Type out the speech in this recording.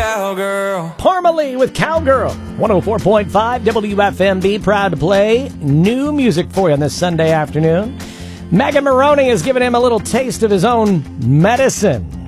cowgirl. Parmalee with Cowgirl. 104.5 WFMB, proud to play new music for you on this Sunday afternoon. Megan Moroney has given him a little taste of his own medicine.